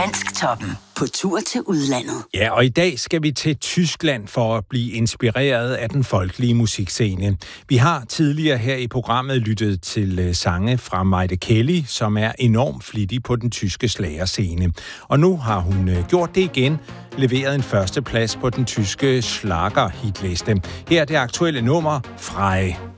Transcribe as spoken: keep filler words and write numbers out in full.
Dansktoppen. På tur til udlandet. Ja, og i dag skal vi til Tyskland for at blive inspireret af den folkelige musikscene. Vi har tidligere her i programmet lyttet til sange fra Maite Kelly, som er enormt flittig på den tyske schlagerscene. Og nu har hun gjort det igen, leveret en førsteplads på den tyske schlager-hitliste. Her er det aktuelle nummer Frei.